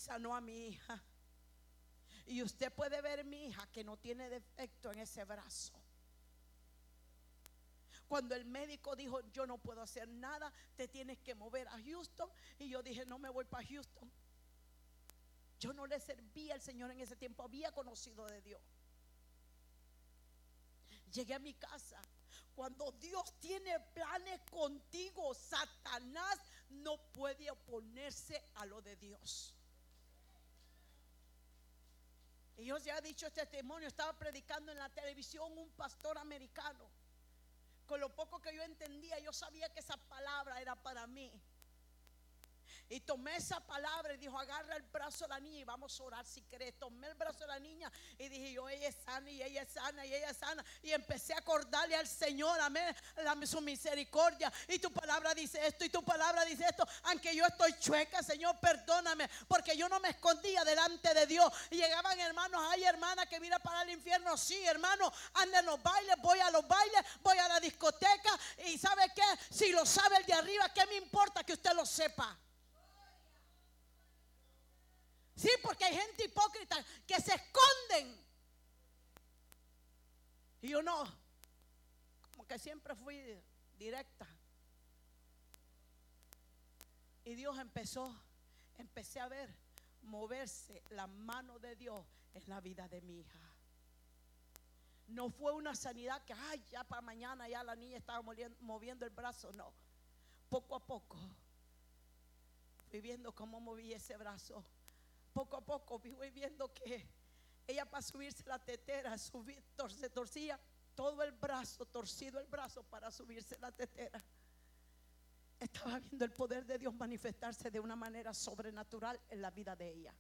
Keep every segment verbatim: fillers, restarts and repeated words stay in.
sanó a mi hija. Y usted puede ver mi hija que no tiene defecto en ese brazo. Cuando el médico dijo: yo no puedo hacer nada, te tienes que mover a Houston. Y yo dije: no me voy para Houston. Yo no le servía al Señor en ese tiempo, había conocido de Dios. Llegué a mi casa. Cuando Dios tiene planes contigo, Satanás no puede oponerse a lo de Dios. Y yo ya he dicho este testimonio. Estaba predicando en la televisión un pastor americano. Con lo poco que yo entendía, yo sabía que esa palabra era para mí. Y tomé esa palabra y dijo: agarra el brazo de la niña y vamos a orar si querés. Tomé el brazo de la niña y dije yo: ella es sana y ella es sana y ella es sana. Y empecé a acordarle al Señor, amén, su misericordia. Y tu palabra dice esto y tu palabra dice esto. Aunque yo estoy chueca, Señor, perdóname, porque yo no me escondía delante de Dios. Y llegaban hermanos: ay, hermana, que mira para el infierno. Sí, hermano, anda en los bailes, voy a los bailes, voy a la discoteca. Y ¿sabe qué? Si lo sabe el de arriba, ¿qué me importa que usted lo sepa? Sí, porque hay gente hipócrita que se esconden. Y yo no, como que siempre fui directa. Y Dios empezó, empecé a ver moverse la mano de Dios en la vida de mi hija. No fue una sanidad que ay, ya para mañana ya la niña estaba moviendo el brazo. No, poco a poco fui viendo cómo movía ese brazo. Poco a poco fui viendo que ella, para subirse la tetera, subí, se torcía todo el brazo, torcido el brazo para subirse la tetera. Estaba viendo el poder de Dios manifestarse de una manera sobrenatural en la vida de ella.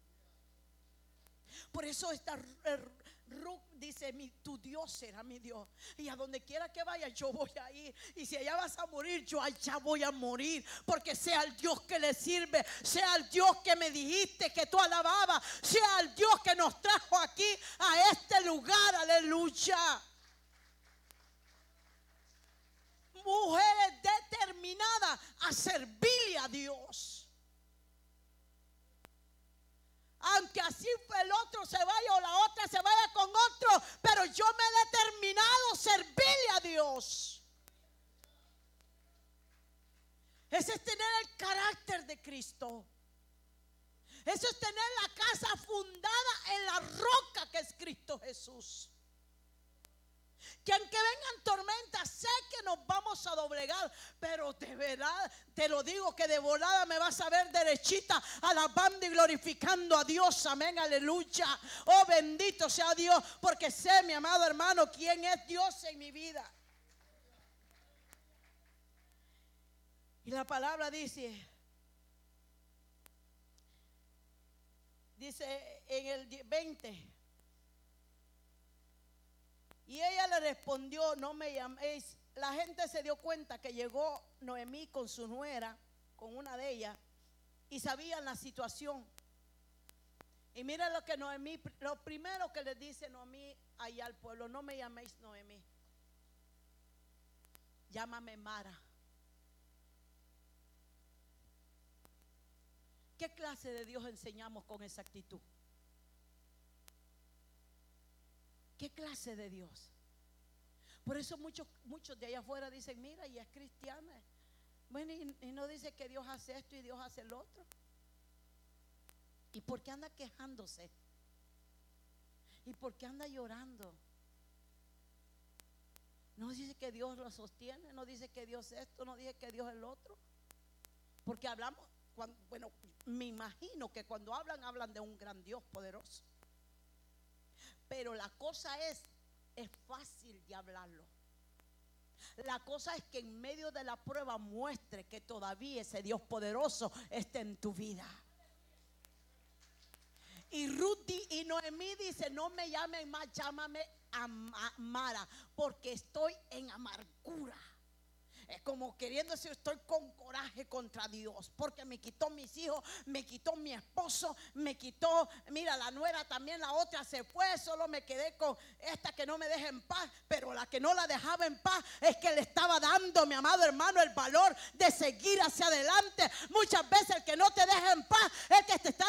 Por eso esta Ruth dice: mi, tu Dios será mi Dios, y a donde quiera que vaya yo voy a ir. Y si allá vas a morir, yo allá voy a morir, porque sea el Dios que le sirve, sea el Dios que me dijiste que tú alababas, sea el Dios que nos trajo aquí a este lugar. Aleluya. Mujeres determinadas a servirle a Dios. Aunque así el otro se vaya o la otra se vaya con otro, pero yo me he determinado a servirle a Dios. Ese es tener el carácter de Cristo. Eso es tener la casa fundada en la roca que es Cristo Jesús. Que aunque vengan tormentas, sé que nos vamos a doblegar, pero de verdad te lo digo que de volada me vas a ver derechita, alabando y glorificando a Dios. Amén, aleluya. Oh, bendito sea Dios, porque sé, mi amado hermano, quién es Dios en mi vida. Y la palabra dice, dice en el veinte: y ella le respondió: no me llaméis. La gente se dio cuenta que llegó Noemí con su nuera, con una de ellas, y sabían la situación. Y mira lo que Noemí, lo primero que le dice Noemí allá al pueblo: no me llaméis Noemí, llámame Mara. ¿Qué clase de Dios enseñamos con esa actitud? ¿Qué clase de Dios? Por eso muchos, muchos de allá afuera dicen: mira, y es cristiana. Bueno, y, y no dice que Dios hace esto y Dios hace el otro. ¿Y por qué anda quejándose? ¿Y por qué anda llorando? No dice que Dios lo sostiene, no dice que Dios esto, no dice que Dios el otro. Porque hablamos, cuando, bueno, me imagino que cuando hablan, hablan de un gran Dios poderoso. Pero la cosa es, es fácil de hablarlo. La cosa es que en medio de la prueba muestre que todavía ese Dios poderoso está en tu vida. Y Ruth y Noemí dice: no me llamen más, llámame Mara, porque estoy en amargura. Es como queriendo decir: estoy con coraje contra Dios, porque me quitó mis hijos, me quitó mi esposo, me quitó, mira, la nuera también, la otra se fue, solo me quedé con esta que no me deja en paz. Pero la que no la dejaba en paz es que le estaba dando, mi amado hermano, el valor de seguir hacia adelante. Muchas veces el que no te deja en paz es que te está